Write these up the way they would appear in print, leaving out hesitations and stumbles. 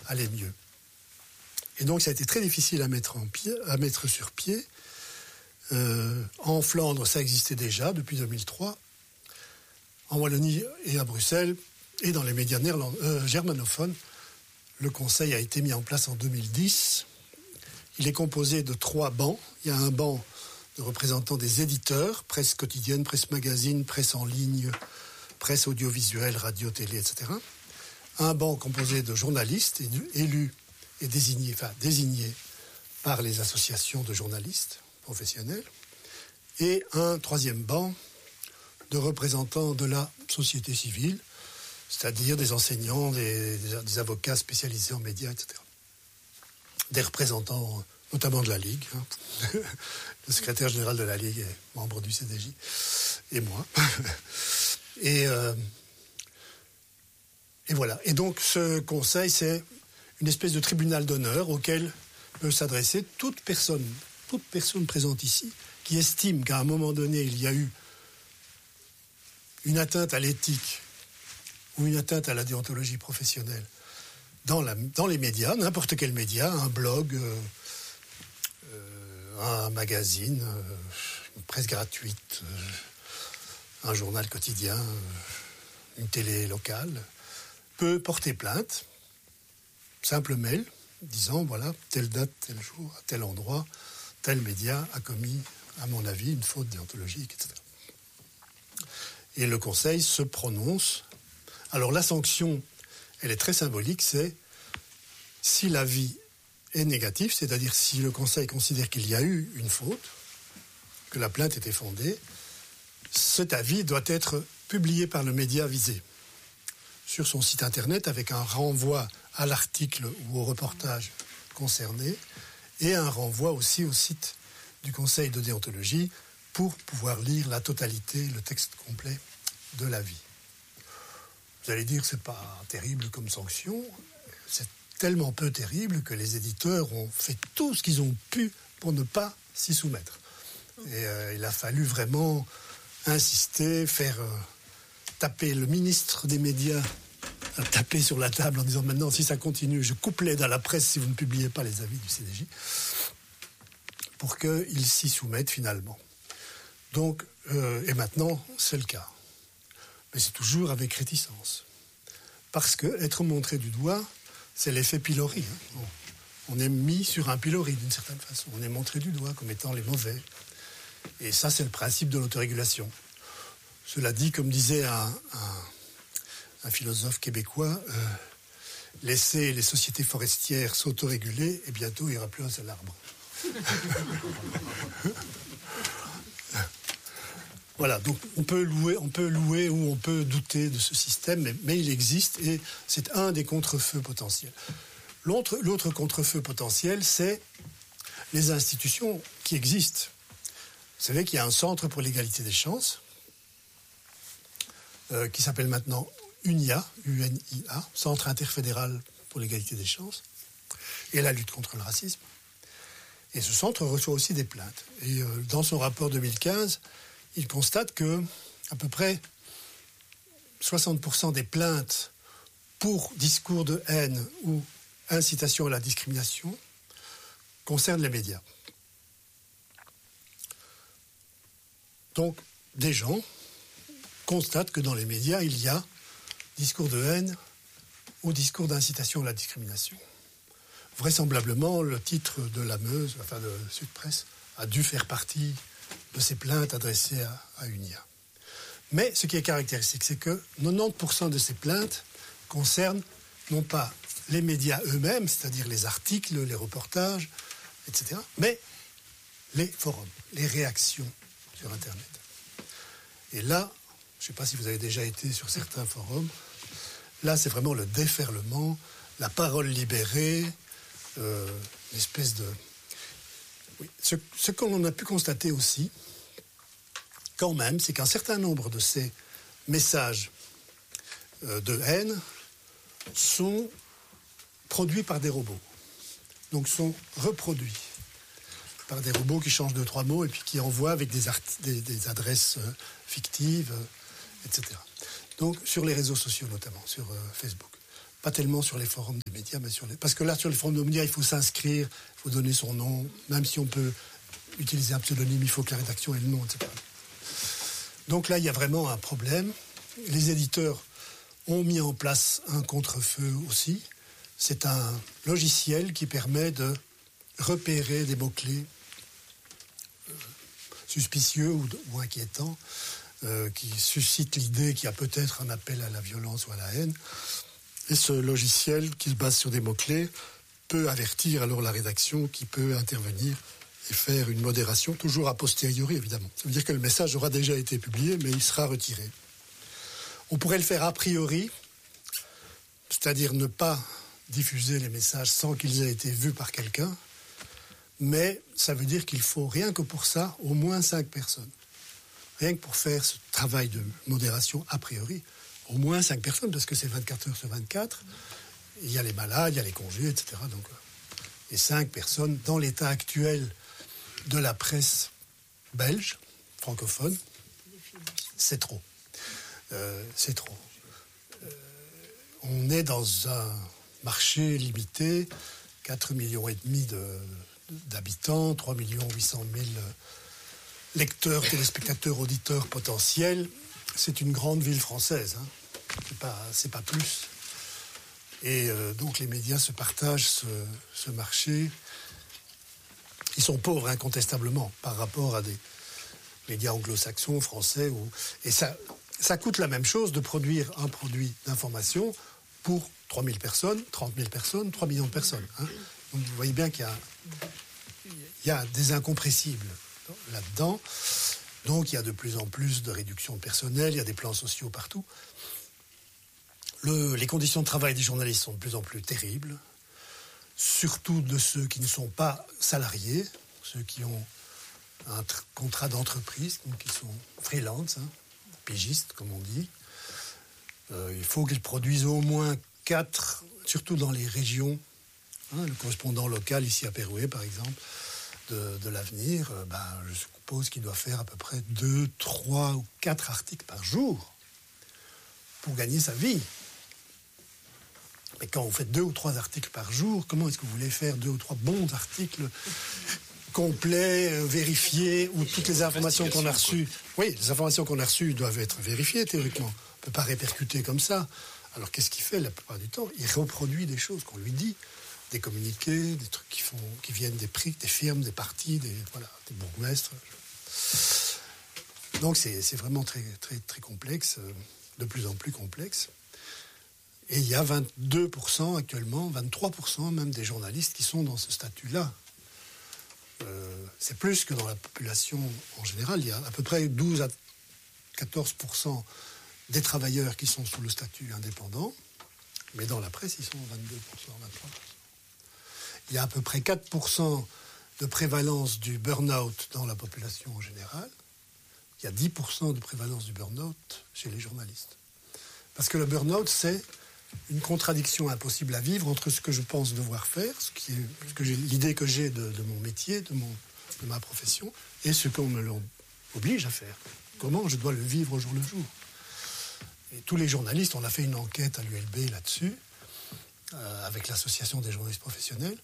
allait mieux. Et donc ça a été très difficile à mettre sur pied. En Flandre, ça existait déjà depuis 2003. En Wallonie et à Bruxelles, et dans les médias germanophones, le conseil a été mis en place en 2010. Il est composé de 3 bancs. Il y a un banc de représentants des éditeurs, presse quotidienne, presse magazine, presse en ligne, presse audiovisuelle, radio, télé, etc. Un banc composé de journalistes élus et désignés par les associations de journalistes professionnels. Et un 3e banc de représentants de la société civile, c'est-à-dire des enseignants, des avocats spécialisés en médias, etc. Des représentants, notamment de la Ligue. Le secrétaire général de la Ligue est membre du CDJ, et moi. Et voilà. Et donc, ce conseil, c'est une espèce de tribunal d'honneur auquel peut s'adresser toute personne présente ici, qui estime qu'à un moment donné, il y a eu une atteinte à l'éthique ou une atteinte à la déontologie professionnelle dans les médias, n'importe quel média, un blog, un magazine, une presse gratuite, un journal quotidien, une télé locale, peut porter plainte, simple mail, disant, voilà, telle date, tel jour, à tel endroit, tel média a commis, à mon avis, une faute déontologique, etc. Et le Conseil se prononce. Alors la sanction, elle est très symbolique, c'est si l'avis est négatif, c'est-à-dire si le Conseil considère qu'il y a eu une faute, que la plainte était fondée, cet avis doit être publié par le média visé sur son site internet avec un renvoi à l'article ou au reportage concerné et un renvoi aussi au site du Conseil de déontologie pour pouvoir lire la totalité, le texte complet de l'avis. Vous allez dire, c'est pas terrible comme sanction. C'est tellement peu terrible que les éditeurs ont fait tout ce qu'ils ont pu pour ne pas s'y soumettre. Et il a fallu vraiment insister, faire taper le ministre des médias, taper sur la table en disant maintenant, si ça continue, je coupe l'aide à la presse si vous ne publiez pas les avis du CDJ, pour qu'ils s'y soumettent finalement. Donc, et maintenant, c'est le cas. Mais c'est toujours avec réticence. Parce que être montré du doigt, c'est l'effet pilori. On est mis sur un pilori d'une certaine façon. On est montré du doigt comme étant les mauvais. Et ça, c'est le principe de l'autorégulation. Cela dit, comme disait un philosophe québécois, laissez les sociétés forestières s'autoréguler et bientôt il n'y aura plus un seul arbre. Voilà, donc on peut louer ou on peut douter de ce système, mais il existe et c'est un des contre-feux potentiels. L'autre contre-feu potentiel, c'est les institutions qui existent. Vous savez qu'il y a un centre pour l'égalité des chances qui s'appelle maintenant UNIA, UNIA, Centre interfédéral pour l'égalité des chances et la lutte contre le racisme. Et ce centre reçoit aussi des plaintes. Et dans son rapport 2015, il constate que à peu près 60% des plaintes pour discours de haine ou incitation à la discrimination concernent les médias. Donc, des gens constatent que dans les médias, il y a discours de haine ou discours d'incitation à la discrimination. Vraisemblablement, le titre de la Meuse, enfin de Sud Presse, a dû faire partie de ces plaintes adressées à UNIA. Mais ce qui est caractéristique, c'est que 90% de ces plaintes concernent non pas les médias eux-mêmes, c'est-à-dire les articles, les reportages, etc., mais les forums, les réactions sur Internet. Et là, je ne sais pas si vous avez déjà été sur certains forums, là c'est vraiment le déferlement, la parole libérée, une espèce de... Oui. Ce qu'on a pu constater aussi, quand même, c'est qu'un certain nombre de ces messages de haine sont produits par des robots. Donc sont reproduits par des robots qui changent 2-3 mots et puis qui envoient avec des adresses fictives, etc. Donc sur les réseaux sociaux notamment, sur Facebook. pas tellement sur les forums des médias, mais parce que là, sur les forums des médias, il faut s'inscrire, il faut donner son nom, même si on peut utiliser un pseudonyme, il faut que la rédaction ait le nom, etc. Donc là, il y a vraiment un problème. Les éditeurs ont mis en place un contre-feu aussi. C'est un logiciel qui permet de repérer des mots-clés suspicieux ou inquiétants, qui suscitent l'idée qu'il y a peut-être un appel à la violence ou à la haine. Et ce logiciel, qui se base sur des mots-clés, peut avertir alors la rédaction qui peut intervenir et faire une modération, toujours a posteriori évidemment. Ça veut dire que le message aura déjà été publié, mais il sera retiré. On pourrait le faire a priori, c'est-à-dire ne pas diffuser les messages sans qu'ils aient été vus par quelqu'un, mais ça veut dire qu'il faut, rien que pour ça, au moins 5 personnes. Rien que pour faire ce travail de modération a priori, au moins 5 personnes, parce que c'est 24 heures sur 24, il y a les malades, il y a les congés, etc. Donc, et 5 personnes dans l'état actuel de la presse belge, francophone, c'est trop. C'est trop. On est dans un marché limité, 4,5 millions d'habitants, 3 800 000 lecteurs, téléspectateurs, auditeurs potentiels. C'est une grande ville française, hein. C'est pas plus. Et donc les médias se partagent ce marché. Ils sont pauvres incontestablement par rapport à des médias anglo-saxons, français. Et ça coûte la même chose de produire un produit d'information pour 3 000 personnes, 30 000 personnes, 3 millions de personnes. Hein. Donc vous voyez bien qu'il y a des incompressibles là-dedans. Donc il y a de plus en plus de réduction de personnel, il y a des plans sociaux partout. Les conditions de travail des journalistes sont de plus en plus terribles, surtout de ceux qui ne sont pas salariés, ceux qui ont un contrat d'entreprise, donc qui sont freelance, hein, pigistes comme on dit. Il faut qu'ils produisent au moins 4, surtout dans les régions. Hein, le correspondant local, ici à Pérouet par exemple, de l'Avenir, je suppose qu'il doit faire à peu près 2, 3 ou 4 articles par jour pour gagner sa vie. Mais quand vous faites 2 ou 3 articles par jour, comment est-ce que vous voulez faire 2 ou 3 bons articles complets, vérifiés, où toutes les informations qu'on a reçues... Oui, les informations qu'on a reçues doivent être vérifiées théoriquement. On ne peut pas répercuter comme ça. Alors qu'est-ce qu'il fait la plupart du temps? Il reproduit des choses qu'on lui dit, des communiqués, des trucs qui viennent des prix, des firmes, des partis, des bourgmestres. Donc c'est vraiment très, très, très complexe, de plus en plus complexe. Et il y a 22% actuellement, 23% même des journalistes qui sont dans ce statut-là. C'est plus que dans la population en général. Il y a à peu près 12 à 14% des travailleurs qui sont sous le statut indépendant, mais dans la presse, ils sont 22%, 23%. Il y a à peu près 4% de prévalence du burn-out dans la population en général. Il y a 10% de prévalence du burn-out chez les journalistes. Parce que le burn-out, c'est une contradiction impossible à vivre entre ce que je pense devoir faire, l'idée que j'ai de mon métier, de ma profession, et ce qu'on me oblige à faire. Comment je dois le vivre au jour le jour. Et tous les journalistes, on a fait une enquête à l'ULB là-dessus, avec l'association des journalistes professionnels.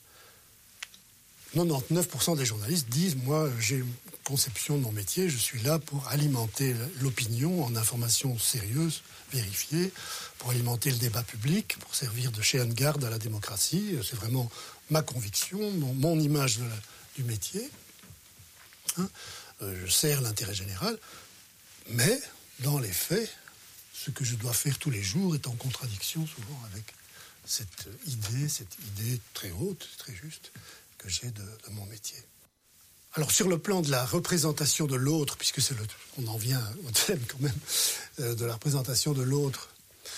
99% des journalistes disent, moi, j'ai une conception de mon métier, je suis là pour alimenter l'opinion en informations sérieuses, vérifiées, pour alimenter le débat public, pour servir de chien de garde à la démocratie. C'est vraiment ma conviction, mon image du métier. Hein, je sers l'intérêt général, mais dans les faits, ce que je dois faire tous les jours est en contradiction souvent avec cette idée très haute, très juste, que j'ai de mon métier. Alors sur le plan de la représentation de l'autre, puisque on en vient au thème quand même, de la représentation de l'autre,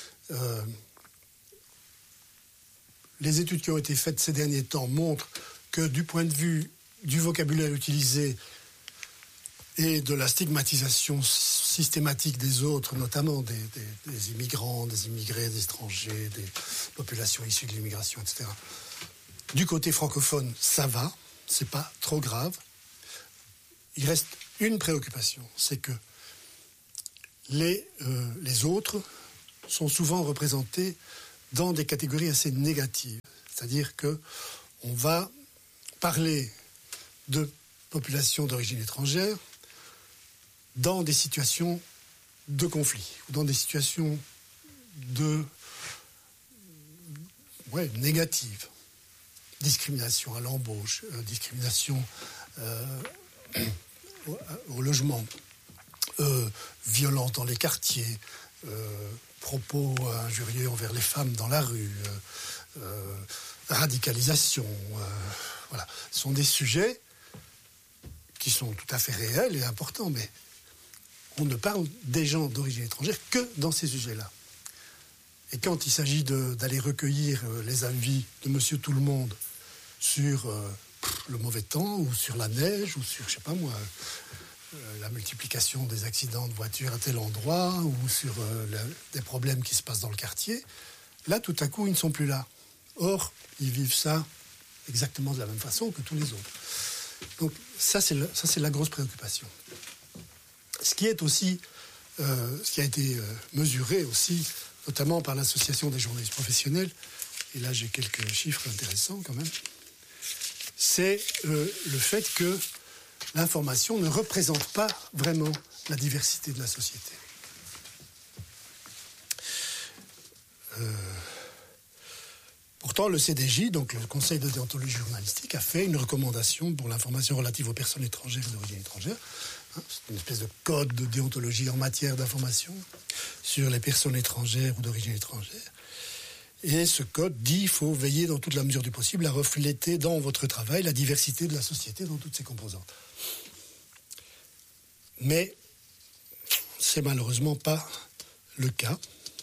les études qui ont été faites ces derniers temps montrent que du point de vue du vocabulaire utilisé et de la stigmatisation systématique des autres, notamment des immigrants, des immigrés, des étrangers, des populations issues de l'immigration, etc., du côté francophone, ça va, c'est pas trop grave. Il reste une préoccupation, c'est que les autres sont souvent représentés dans des catégories assez négatives. C'est-à-dire qu'on va parler de populations d'origine étrangère dans des situations de conflit, ou dans des situations négatives. Discrimination à l'embauche, discrimination au logement, violence dans les quartiers, propos injurieux envers les femmes dans la rue, radicalisation. Voilà. Ce sont des sujets qui sont tout à fait réels et importants, mais on ne parle des gens d'origine étrangère que dans ces sujets-là. Et quand il s'agit d'aller recueillir les avis de monsieur tout le monde sur le mauvais temps, ou sur la neige, ou sur, je sais pas moi, la multiplication des accidents de voiture à tel endroit, ou sur des problèmes qui se passent dans le quartier, là, tout à coup, ils ne sont plus là. Or, ils vivent ça exactement de la même façon que tous les autres. Donc, ça, c'est la grosse préoccupation. Ce qui est aussi, ce qui a été mesuré aussi, notamment par l'Association des journalistes professionnels, et là j'ai quelques chiffres intéressants quand même, c'est le fait que l'information ne représente pas vraiment la diversité de la société. Pourtant, le CDJ, donc le Conseil de déontologie journalistique, a fait une recommandation pour l'information relative aux personnes étrangères et d'origine étrangère. C'est une espèce de code de déontologie en matière d'information sur les personnes étrangères ou d'origine étrangère. Et ce code dit qu'il faut veiller dans toute la mesure du possible à refléter dans votre travail la diversité de la société dans toutes ses composantes. Mais c'est malheureusement pas le cas.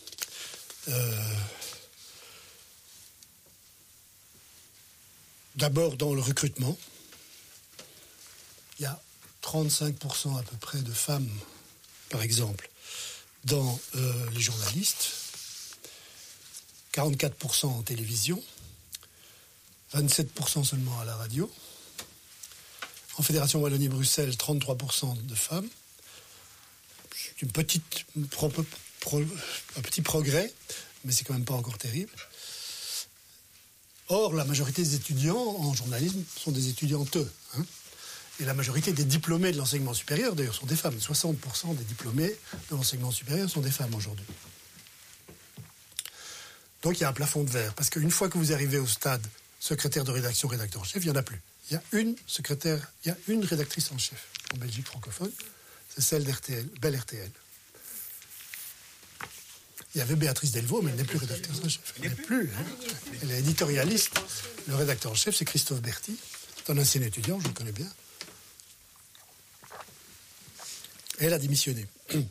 D'abord dans le recrutement, il y a 35% à peu près de femmes, par exemple, dans les journalistes, 44% en télévision, 27% seulement à la radio. En Fédération Wallonie-Bruxelles, 33% de femmes. C'est un petit progrès, mais c'est quand même pas encore terrible. Or, la majorité des étudiants en journalisme sont des étudiantes. Et la majorité des diplômés de l'enseignement supérieur, d'ailleurs, sont des femmes. 60% des diplômés de l'enseignement supérieur sont des femmes aujourd'hui. Donc il y a un plafond de verre. Parce qu'une fois que vous arrivez au stade secrétaire de rédaction, rédacteur en chef, il n'y en a plus. Il y a une secrétaire, il y a une rédactrice en chef en Belgique francophone. C'est celle d'RTL, Belle RTL. Il y avait Béatrice Delvaux, mais elle n'est plus rédactrice en chef. Elle n'est plus. Elle est éditorialiste. Le rédacteur en chef, c'est Christophe Berthy. C'est un ancien étudiant, je le connais bien. Elle a démissionné.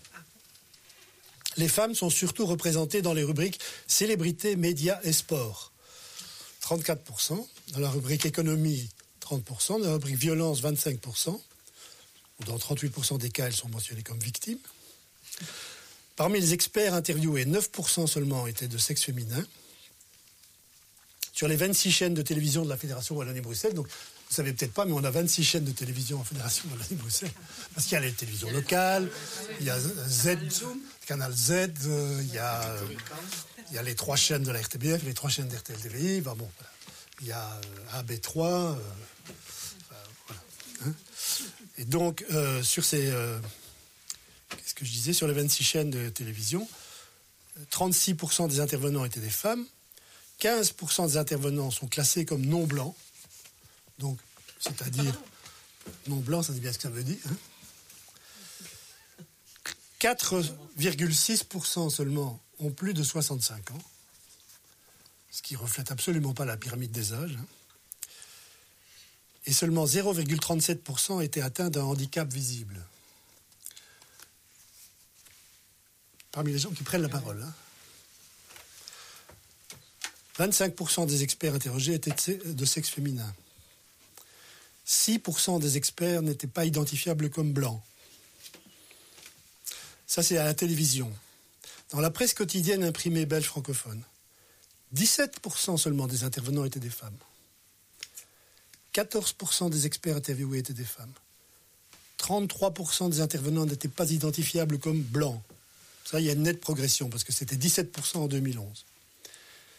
Les femmes sont surtout représentées dans les rubriques célébrités, médias et sport. 34%. Dans la rubrique économie, 30%. Dans la rubrique violence, 25%. Ou dans 38% des cas, elles sont mentionnées comme victimes. Parmi les experts interviewés, 9% seulement étaient de sexe féminin. Sur les 26 chaînes de télévision de la Fédération Wallonie-Bruxelles, donc vous ne savez peut-être pas, mais on a 26 chaînes de télévision en Fédération Wallonie-Bruxelles. Parce qu'il y a les télévisions locales, il y a Z, Canal Z, il y a les 3 chaînes de la RTBF, les 3 chaînes d'RTL TVI, il y a AB3, voilà. Et donc, sur ces... qu'est-ce que je disais ? Sur les 26 chaînes de télévision, 36% des intervenants étaient des femmes, 15% des intervenants sont classés comme non-blancs, donc, c'est-à-dire non-blanc, ça dit bien ce que ça veut dire. 4,6% seulement ont plus de 65 ans, ce qui ne reflète absolument pas la pyramide des âges. Et seulement 0,37% étaient atteints d'un handicap visible. Parmi les gens qui prennent la parole. 25% des experts interrogés étaient de sexe féminin. 6% des experts n'étaient pas identifiables comme blancs. Ça, c'est à la télévision. Dans la presse quotidienne imprimée belge francophone, 17% seulement des intervenants étaient des femmes. 14% des experts interviewés étaient des femmes. 33% des intervenants n'étaient pas identifiables comme blancs. Ça, il y a une nette progression, parce que c'était 17% en 2011.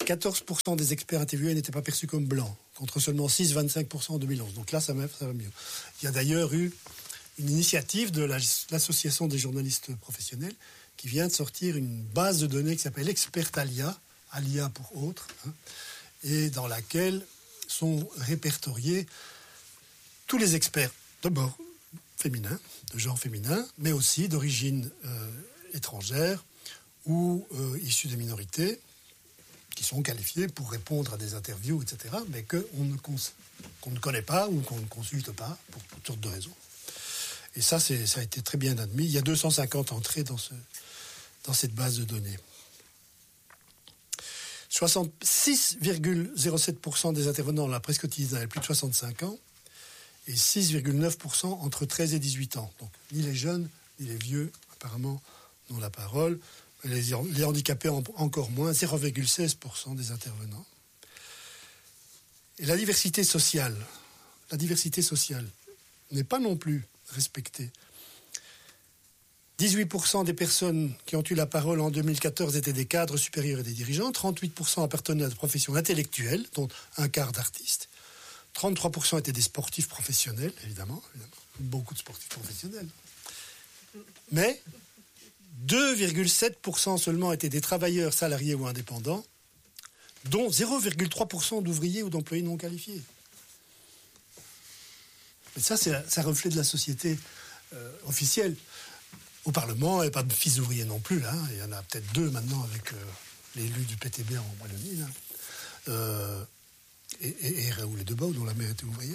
14% des experts interviewés n'étaient pas perçus comme blancs, contre seulement 6,25% en 2011. Donc là, ça va mieux. Il y a d'ailleurs eu une initiative de l'Association des journalistes professionnels qui vient de sortir une base de données qui s'appelle Expertalia, Alia pour autres, et dans laquelle sont répertoriés tous les experts, d'abord féminins, de genre féminin, mais aussi d'origine étrangère ou issus des minorités, qui sont qualifiés pour répondre à des interviews, etc., mais qu'on ne connaît pas ou qu'on ne consulte pas pour toutes sortes de raisons. Et ça a été très bien admis. Il y a 250 entrées dans cette base de données. 6,07% des intervenants dans la presse quotidienne avaient plus de 65 ans et 6,9% entre 13 et 18 ans. Donc ni les jeunes, ni les vieux, apparemment, n'ont la parole. Les handicapés encore moins, 0,16% des intervenants. Et la diversité sociale n'est pas non plus respectée. 18% des personnes qui ont eu la parole en 2014 étaient des cadres supérieurs et des dirigeants, 38% appartenaient à des professions intellectuelles, dont un quart d'artistes, 33% étaient des sportifs professionnels, évidemment, beaucoup de sportifs professionnels. Mais 2,7% seulement étaient des travailleurs salariés ou indépendants, dont 0,3% d'ouvriers ou d'employés non qualifiés. Mais ça reflet de la société officielle. Au Parlement, il n'y a pas de fils d'ouvriers non plus. Là. Il y en a peut-être 2 maintenant avec l'élu du PTB en Wallonie. Là. Et Raoul et Debau, dont la mère était ouvrière.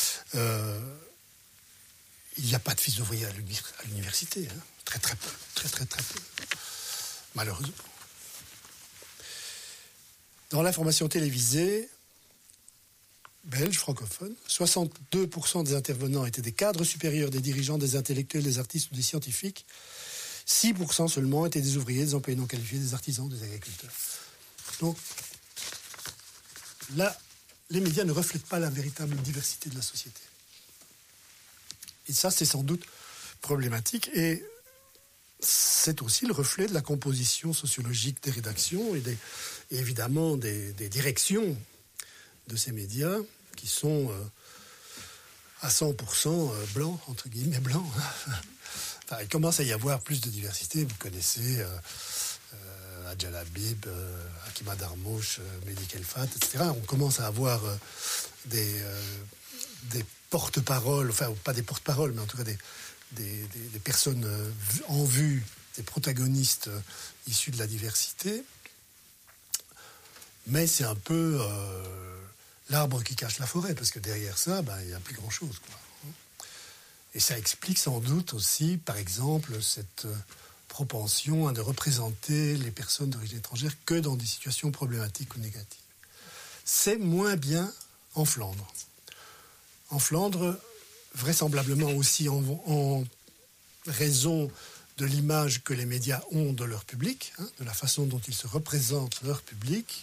Il n'y a pas de fils d'ouvriers à l'université. Hein. Très peu. Très peu. Malheureusement. Dans l'information télévisée belge, francophone, 62% des intervenants étaient des cadres supérieurs, des dirigeants, des intellectuels, des artistes ou des scientifiques. 6% seulement étaient des ouvriers, des employés non qualifiés, des artisans, des agriculteurs. Donc, là, les médias ne reflètent pas la véritable diversité de la société. Et ça, c'est sans doute problématique. Et c'est aussi le reflet de la composition sociologique des rédactions et évidemment des directions de ces médias qui sont à 100% blancs, entre guillemets blancs. Enfin, il commence à y avoir plus de diversité. Vous connaissez Adjal Habib, Hakima Darmouche, Mehdi Kelfat, etc. On commence à avoir des porte-paroles, enfin pas des porte-paroles, mais en tout cas des personnes en vue, des protagonistes issus de la diversité. Mais c'est un peu l'arbre qui cache la forêt, parce que derrière ça, il n'y a plus grand-chose, quoi. Et ça explique sans doute aussi, par exemple, cette propension à ne représenter les personnes d'origine étrangère que dans des situations problématiques ou négatives. C'est moins bien en Flandre. En Flandre, vraisemblablement aussi en raison de l'image que les médias ont de leur public, de la façon dont ils se représentent leur public,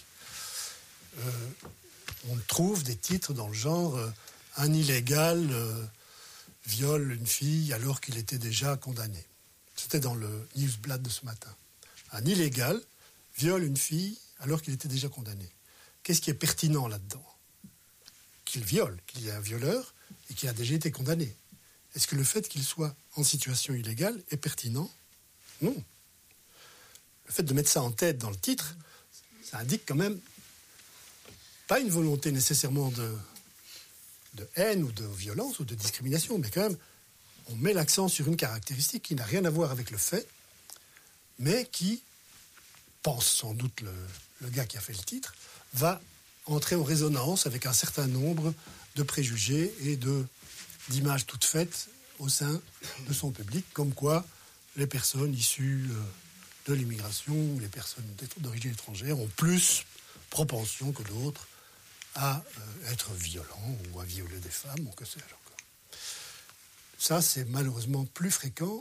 on trouve des titres dans le genre « Un illégal viole une fille alors qu'il était déjà condamné ». C'était dans le Newsblad de ce matin. Un illégal viole une fille alors qu'il était déjà condamné. Qu'est-ce qui est pertinent là-dedans ? Qu'il viole, qu'il y ait un violeur et qu'il a déjà été condamné. Est-ce que le fait qu'il soit en situation illégale est pertinent ? Non. Le fait de mettre ça en tête dans le titre, ça indique quand même pas une volonté nécessairement de haine ou de violence ou de discrimination, mais quand même, on met l'accent sur une caractéristique qui n'a rien à voir avec le fait, mais qui, pense sans doute le gars qui a fait le titre, va entrer en résonance avec un certain nombre de préjugés et d'images toutes faites au sein de son public, comme quoi les personnes issues de l'immigration ou les personnes d'origine étrangère ont plus propension que d'autres à être violents ou à violer des femmes, ou que sais-je encore. Ça, c'est malheureusement plus fréquent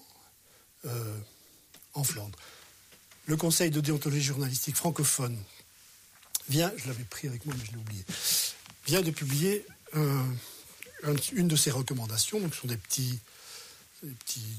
en Flandre. Le Conseil de déontologie journalistique francophone vient, je l'avais pris avec moi mais je l'ai oublié, vient de publier une de ses recommandations. Donc, ce sont des petites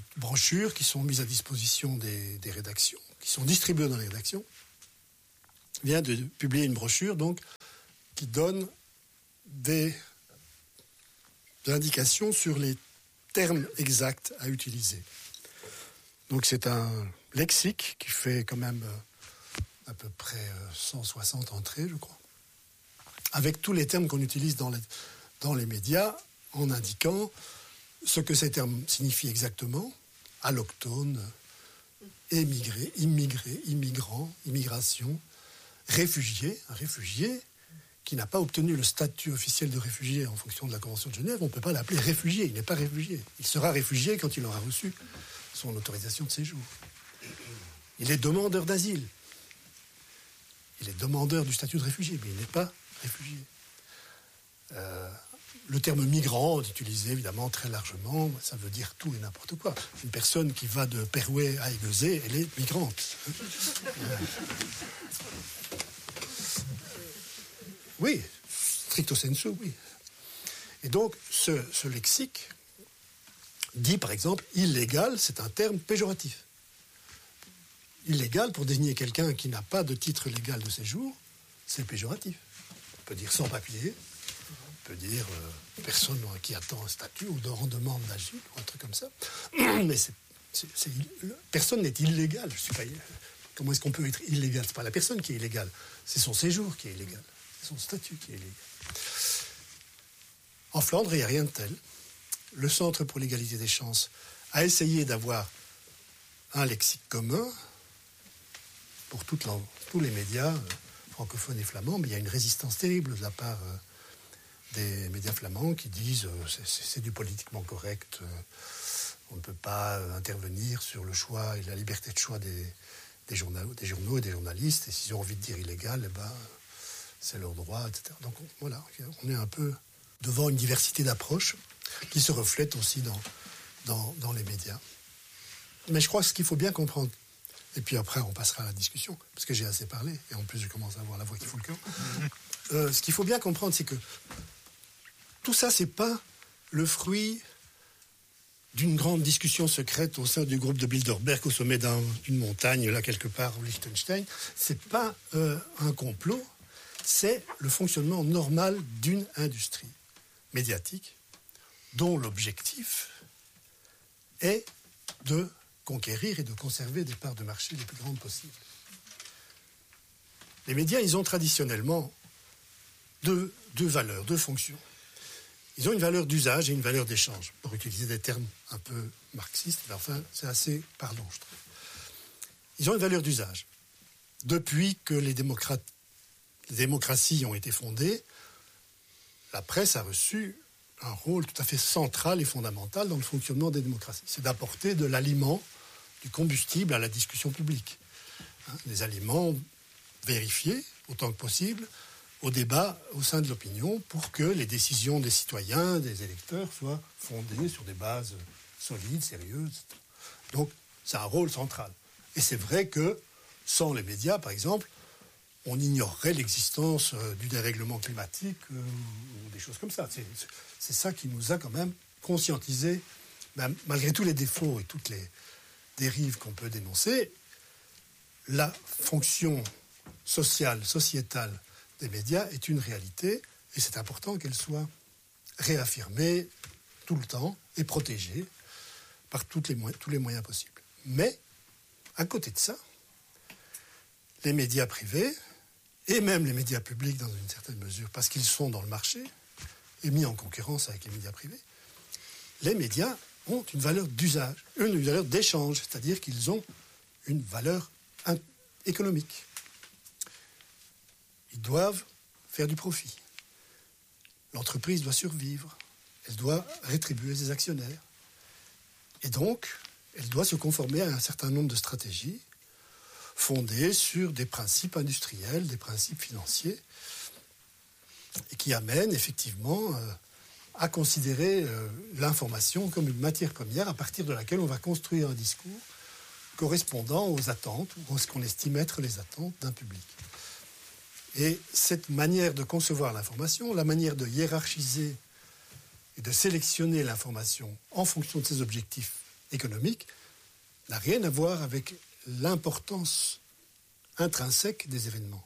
brochures qui sont mises à disposition des rédactions, qui sont distribuées dans les rédactions vient de publier une brochure donc, qui donne des indications sur les termes exacts à utiliser. Donc c'est un lexique qui fait quand même à peu près 160 entrées, je crois, avec tous les termes qu'on utilise dans les médias, en indiquant ce que ces termes signifient exactement: allochtone, émigré, immigré, immigrant, immigration, réfugié. Un réfugié qui n'a pas obtenu le statut officiel de réfugié en fonction de la Convention de Genève, on ne peut pas l'appeler réfugié, il n'est pas réfugié. Il sera réfugié quand il aura reçu son autorisation de séjour. Il est demandeur d'asile. Il est demandeur du statut de réfugié, mais il n'est pas réfugié. Le terme migrant est utilisé évidemment très largement, ça veut dire tout et n'importe quoi. Une personne qui va de Perouet à Aiguezé, elle est migrante. Oui, stricto sensu, oui. Et donc, ce lexique dit, par exemple, illégal, c'est un terme péjoratif. Illégal, pour désigner quelqu'un qui n'a pas de titre légal de séjour, c'est péjoratif. On peut dire sans papier, on peut dire personne qui attend un statut ou en demande d'asile, ou un truc comme ça. Mais personne n'est illégal. Comment est-ce qu'on peut être illégal? Ce n'est pas la personne qui est illégale, c'est son séjour qui est illégal. C'est son statut qui est illégal. En Flandre, il n'y a rien de tel. Le Centre pour l'égalité des chances a essayé d'avoir un lexique commun pour tous les médias francophones et flamands, mais il y a une résistance terrible de la part des médias flamands qui disent c'est du politiquement correct, on ne peut pas intervenir sur le choix et la liberté de choix des journaux et des journalistes, et s'ils ont envie de dire illégal, eh ben, c'est leur droit, etc. Donc voilà, on est un peu devant une diversité d'approches qui se reflète aussi dans les médias. Mais je crois que ce qu'il faut bien comprendre, et puis après on passera à la discussion, parce que j'ai assez parlé, et en plus je commence à avoir la voix qui fout le camp. Ce qu'il faut bien comprendre, c'est que tout ça, c'est pas le fruit d'une grande discussion secrète au sein du groupe de Bilderberg au sommet d'une montagne, là quelque part au Liechtenstein. C'est pas un complot, c'est le fonctionnement normal d'une industrie médiatique dont l'objectif est de conquérir et de conserver des parts de marché les plus grandes possibles. Les médias, ils ont traditionnellement deux valeurs, deux fonctions. Ils ont une valeur d'usage et une valeur d'échange, pour utiliser des termes un peu marxistes, mais enfin, c'est assez parlant, je trouve. Ils ont une valeur d'usage. Depuis que les démocraties ont été fondées, la presse a reçu un rôle tout à fait central et fondamental dans le fonctionnement des démocraties. C'est d'apporter de l'aliment, du combustible à la discussion publique. Des aliments vérifiés, autant que possible, au débat au sein de l'opinion pour que les décisions des citoyens, des électeurs soient fondées sur des bases solides, sérieuses, etc. Donc, c'est un rôle central. Et c'est vrai que, sans les médias, par exemple, on ignorerait l'existence du dérèglement climatique ou des choses comme ça. C'est ça qui nous a quand même conscientisés, malgré tous les défauts et toutes les dérives qu'on peut dénoncer, la fonction sociale, sociétale des médias est une réalité et c'est important qu'elle soit réaffirmée tout le temps et protégée par tous les moyens possibles. Mais, à côté de ça, les médias privés et même les médias publics dans une certaine mesure, parce qu'ils sont dans le marché et mis en concurrence avec les médias privés, les médias ont une valeur d'usage, une valeur d'échange, c'est-à-dire qu'ils ont une valeur économique. Ils doivent faire du profit. L'entreprise doit survivre. Elle doit rétribuer ses actionnaires. Et donc, elle doit se conformer à un certain nombre de stratégies fondées sur des principes industriels, des principes financiers, et qui amènent effectivement à considérer l'information comme une matière première à partir de laquelle on va construire un discours correspondant aux attentes, ou à ce qu'on estime être les attentes d'un public. Et cette manière de concevoir l'information, la manière de hiérarchiser et de sélectionner l'information en fonction de ses objectifs économiques, n'a rien à voir avec l'importance intrinsèque des événements.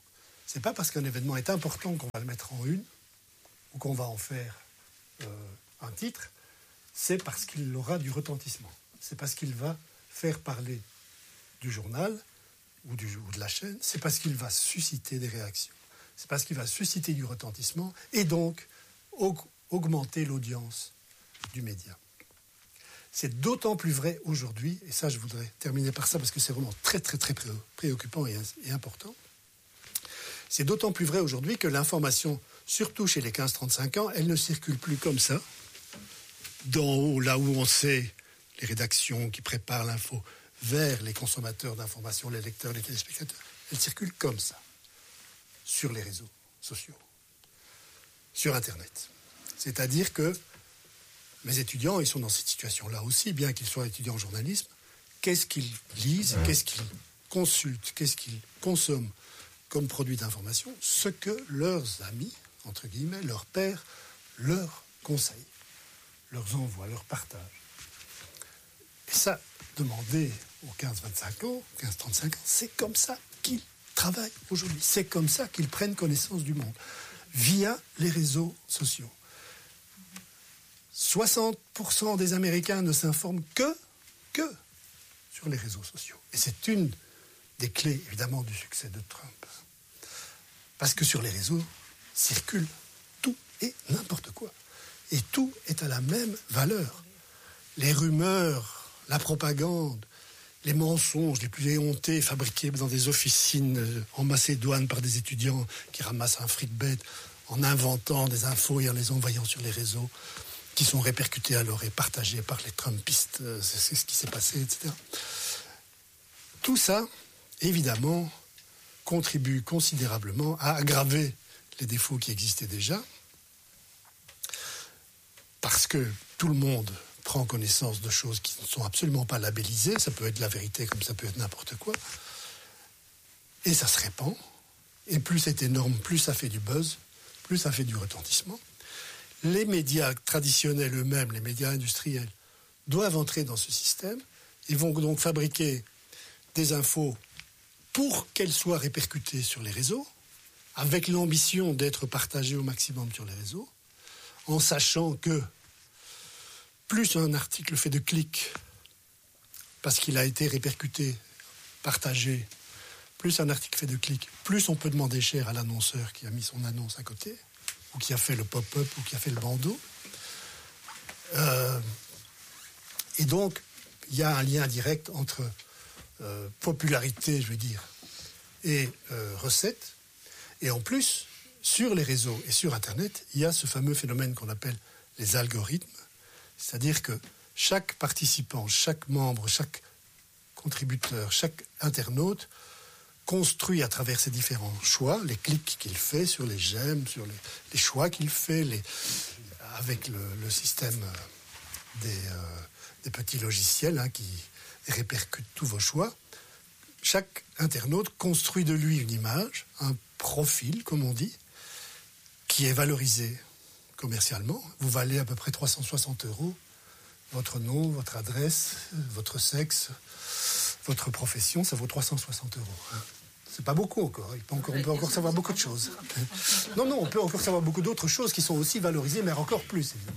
C'est pas parce qu'un événement est important qu'on va le mettre en une ou qu'on va en faire un titre. C'est parce qu'il aura du retentissement. C'est parce qu'il va faire parler du journal ou de la chaîne. C'est parce qu'il va susciter des réactions. C'est parce qu'il va susciter du retentissement et donc augmenter l'audience du média. C'est d'autant plus vrai aujourd'hui, et ça je voudrais terminer par ça parce que c'est vraiment très très très préoccupant et important. C'est d'autant plus vrai aujourd'hui que l'information, surtout chez les 15-35 ans, elle ne circule plus comme ça, d'en haut, là où on sait les rédactions qui préparent l'info, vers les consommateurs d'informations, les lecteurs, les téléspectateurs. Elle circule comme ça, sur les réseaux sociaux, sur Internet. C'est-à-dire que mes étudiants, ils sont dans cette situation-là aussi, bien qu'ils soient étudiants en journalisme. Qu'est-ce qu'ils lisent, qu'est-ce qu'ils consultent, qu'est-ce qu'ils consomment comme produit d'information? Ce que leurs amis, entre guillemets, leurs pairs, leur conseillent, leurs envoient, leur partagent. Et ça, demandez aux 15-25 ans, 15-35 ans, c'est comme ça qu'ils travaillent aujourd'hui. C'est comme ça qu'ils prennent connaissance du monde, via les réseaux sociaux. 60% des Américains ne s'informent que sur les réseaux sociaux. Et c'est une des clés, évidemment, du succès de Trump. Parce que sur les réseaux circule tout et n'importe quoi. Et tout est à la même valeur. Les rumeurs, la propagande, les mensonges les plus éhontés fabriqués dans des officines en Macédoine par des étudiants qui ramassent un fric bête en inventant des infos et en les envoyant sur les réseaux, qui sont répercutés alors et partagés par les Trumpistes, c'est ce qui s'est passé, etc. Tout ça, évidemment, contribue considérablement à aggraver les défauts qui existaient déjà, parce que tout le monde prend connaissance de choses qui ne sont absolument pas labellisées, ça peut être la vérité comme ça peut être n'importe quoi, et ça se répand, et plus c'est énorme, plus ça fait du buzz, plus ça fait du retentissement. Les médias traditionnels eux-mêmes, les médias industriels, doivent entrer dans ce système et vont donc fabriquer des infos pour qu'elles soient répercutées sur les réseaux, avec l'ambition d'être partagées au maximum sur les réseaux, en sachant que plus un article fait de clics, parce qu'il a été répercuté, partagé, plus un article fait de clics, plus on peut demander cher à l'annonceur qui a mis son annonce à côté, ou qui a fait le pop-up, ou qui a fait le bandeau. Et donc, il y a un lien direct entre popularité, je veux dire, et recettes. Et en plus, sur les réseaux et sur Internet, il y a ce fameux phénomène qu'on appelle les algorithmes. C'est-à-dire que chaque participant, chaque membre, chaque contributeur, chaque internaute construit à travers ses différents choix, les clics qu'il fait sur les j'aime, sur les choix qu'il fait, avec le système des petits logiciels qui répercutent tous vos choix. Chaque internaute construit de lui une image, un profil, comme on dit, qui est valorisé commercialement. Vous valez à peu près 360 €. Votre nom, votre adresse, votre sexe, votre profession, ça vaut 360 €. C'est pas beaucoup encore. On peut encore savoir beaucoup de choses. Non, on peut encore savoir beaucoup d'autres choses qui sont aussi valorisées, mais encore plus, évidemment.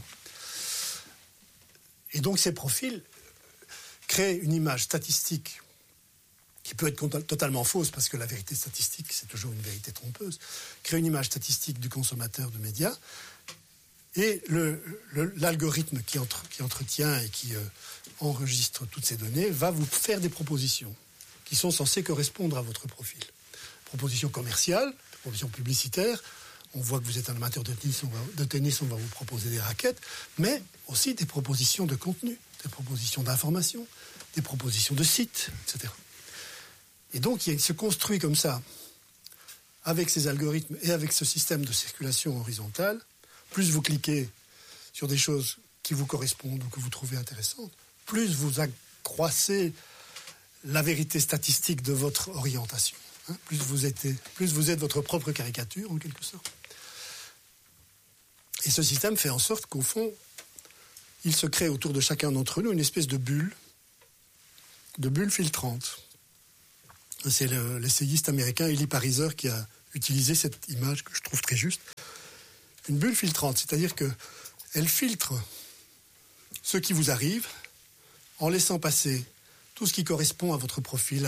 Et donc ces profils créent une image statistique qui peut être totalement fausse, parce que la vérité statistique, c'est toujours une vérité trompeuse, créent une image statistique du consommateur de médias, et l'algorithme qui entretient et qui enregistre toutes ces données va vous faire des propositions qui sont censées correspondre à votre profil. Propositions commerciales, propositions publicitaires. On voit que vous êtes un amateur de tennis, on va vous proposer des raquettes, mais aussi des propositions de contenu, des propositions d'information, des propositions de sites, etc. Et donc, il se construit comme ça, avec ces algorithmes et avec ce système de circulation horizontale. Plus vous cliquez sur des choses qui vous correspondent ou que vous trouvez intéressantes, plus vous accroissez la vérité statistique de votre orientation. Plus vous êtes votre propre caricature, en quelque sorte. Et ce système fait en sorte qu'au fond, il se crée autour de chacun d'entre nous une espèce de bulle filtrante. C'est l'essayiste américain Eli Pariser qui a utiliser cette image que je trouve très juste. Une bulle filtrante, c'est-à-dire qu'elle filtre ce qui vous arrive en laissant passer tout ce qui correspond à votre profil, à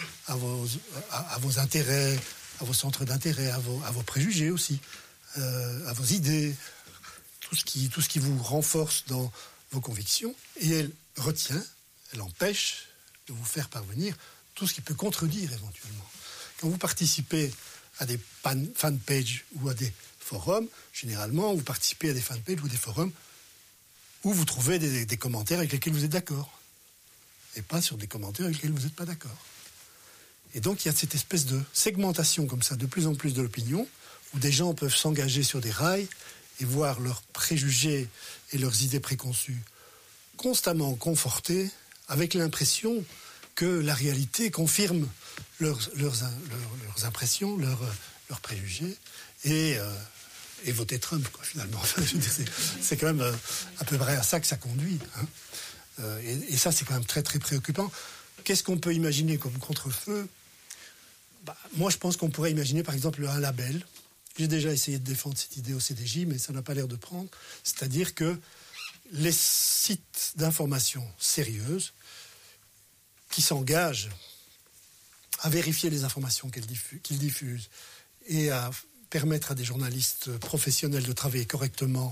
vos intérêts, à vos centres d'intérêt, à vos préjugés aussi, à vos idées, tout ce qui vous renforce dans vos convictions. Et elle retient, elle empêche de vous faire parvenir tout ce qui peut contredire éventuellement. Quand vous participez à des fanpages ou à des forums, généralement, vous participez à des fanpages ou des forums où vous trouvez des commentaires avec lesquels vous êtes d'accord. Et pas sur des commentaires avec lesquels vous n'êtes pas d'accord. Et donc, il y a cette espèce de segmentation comme ça, de plus en plus de l'opinion, où des gens peuvent s'engager sur des rails et voir leurs préjugés et leurs idées préconçues constamment confortés, avec l'impression que la réalité confirme leurs impressions, leurs préjugés, et voter Trump, quoi, finalement. C'est quand même à peu près à ça que ça conduit, hein. Et ça, c'est quand même très, très préoccupant. Qu'est-ce qu'on peut imaginer comme contre-feu ? Moi, je pense qu'on pourrait imaginer, par exemple, un label. J'ai déjà essayé de défendre cette idée au CDJ, mais ça n'a pas l'air de prendre. C'est-à-dire que les sites d'information sérieuses qui s'engagent à vérifier les informations qu'ils diffusent et à permettre à des journalistes professionnels de travailler correctement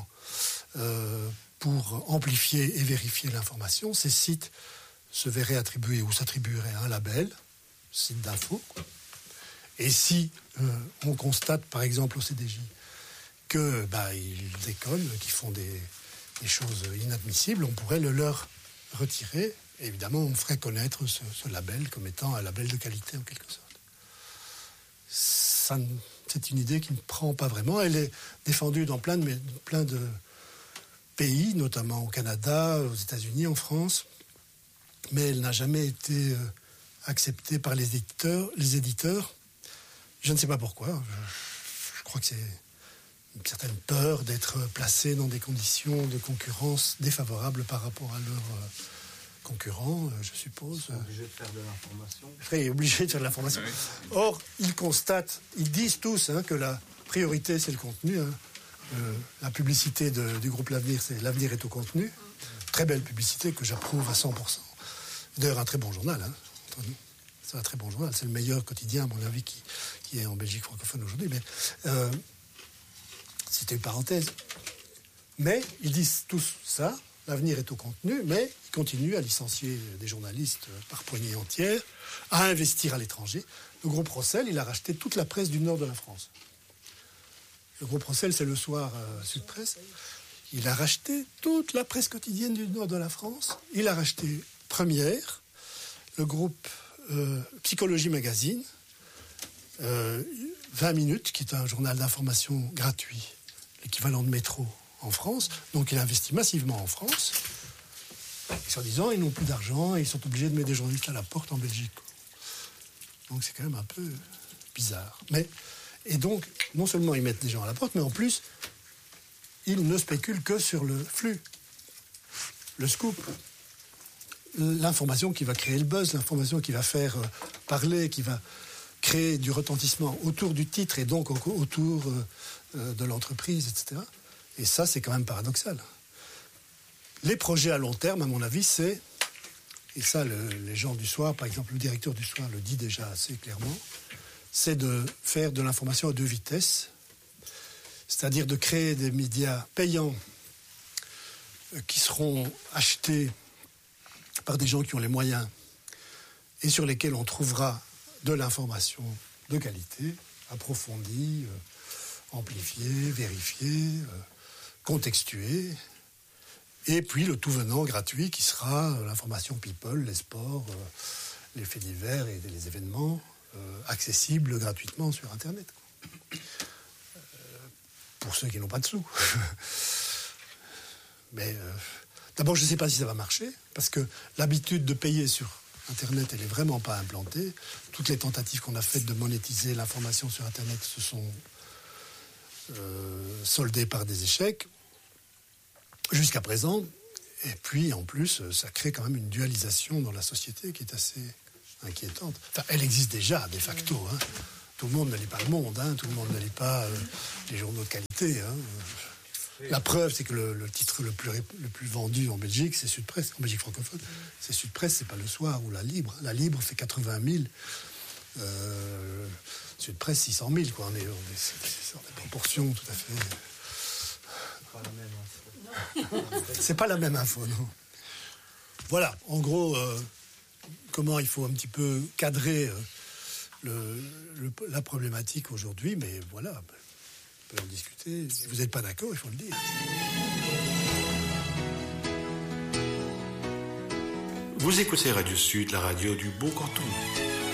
pour amplifier et vérifier l'information, ces sites se verraient attribuer ou s'attribueraient un label, site d'info. Et si on constate, par exemple au CDJ, qu'ils déconnent, qu'ils font des choses inadmissibles, on pourrait le leur retirer. Et évidemment, on ferait connaître ce label comme étant un label de qualité en quelque sorte. C'est une idée qui ne prend pas vraiment. Elle est défendue dans plein de pays, notamment au Canada, aux États-Unis, en France, mais elle n'a jamais été acceptée par les éditeurs. Je ne sais pas pourquoi. Je crois que c'est une certaine peur d'être placé dans des conditions de concurrence défavorables par rapport à leurs concurrents, je suppose. Ils sont obligés de faire de l'information. Ils seraient obligés de faire de l'information. Oui. Or, ils disent tous que la priorité, c'est le contenu. La publicité du groupe L'Avenir, c'est L'Avenir est au contenu. Très belle publicité que j'approuve à 100%. D'ailleurs, un très bon journal, entre nous. C'est un très bon journal. C'est le meilleur quotidien, à mon avis, qui est en Belgique francophone aujourd'hui. Mais c'était une parenthèse. Mais ils disent tous ça. L'Avenir est au contenu, mais ils continuent à licencier des journalistes par poignée entière, à investir à l'étranger. Le groupe Rossel, il a racheté toute la presse du nord de la France. Le groupe Rossel, c'est Le Soir Sud Presse. Il a racheté toute la presse quotidienne du nord de la France. Il a racheté Première, le groupe Psychologie Magazine, 20 minutes, qui est un journal d'information gratuit, l'équivalent de Métro en France. Donc il investit massivement en France. Et soi-disant, ils n'ont plus d'argent et ils sont obligés de mettre des journalistes à la porte en Belgique. Donc c'est quand même un peu bizarre. Et donc, non seulement ils mettent des gens à la porte, mais en plus, ils ne spéculent que sur le flux, le scoop, l'information qui va créer le buzz, l'information qui va faire parler, qui va créer du retentissement autour du titre et donc autour de l'entreprise, etc. Et ça, c'est quand même paradoxal. Les projets à long terme, à mon avis, c'est, et ça, les gens du Soir, par exemple, le directeur du Soir le dit déjà assez clairement, c'est de faire de l'information à deux vitesses, c'est-à-dire de créer des médias payants qui seront achetés par des gens qui ont les moyens et sur lesquels on trouvera de l'information de qualité, approfondie, amplifiée, vérifiée, contextuée, et puis le tout venant gratuit qui sera l'information people, les sports, les faits divers et les événements accessibles gratuitement sur Internet. Pour ceux qui n'ont pas de sous. Mais d'abord, je ne sais pas si ça va marcher, parce que l'habitude de payer sur Internet, elle n'est vraiment pas implantée. Toutes les tentatives qu'on a faites de monétiser l'information sur Internet se sont soldées par des échecs, jusqu'à présent. Et puis, en plus, ça crée quand même une dualisation dans la société qui est assez inquiétante. Enfin, elle existe déjà, de facto. Tout le monde ne lit pas Le Monde, hein, tout le monde ne lit pas les journaux de qualité. Hein. La preuve, c'est que le titre le plus vendu en Belgique, c'est Sud Presse, en Belgique francophone. C'est Sud Presse, c'est pas Le Soir ou La Libre. La Libre fait 80 000. Sud Presse, 600 000. Quoi. On est dans des proportions tout à fait... Pas la même info. C'est pas la même info, non. Voilà, en gros, comment il faut un petit peu cadrer la problématique aujourd'hui, mais voilà, on peut en discuter. Si vous n'êtes pas d'accord, il faut le dire. Vous écoutez Radio Sud, la radio du Beau Canton.